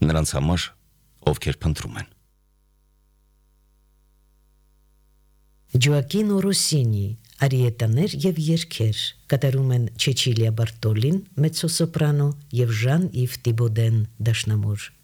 նրանց համար, ովքեր փնտրում են։ Ջոակինո Ռոսինի արիետաներ եւ երգեր կատարում են Չեչիլիա Բարտոլին, մեծոսոպրանո եւ Ժան-Իվ Տիբոդեն դաշնամուր։